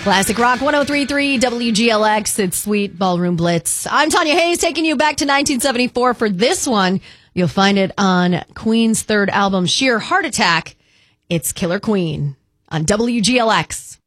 Classic Rock 103.3 WGLX. It's Sweet Ballroom Blitz. I'm Tanya Hayes, taking you back to 1974 for this one. You'll find it on Queen's third album, Sheer Heart Attack. It's Killer Queen on WGLX.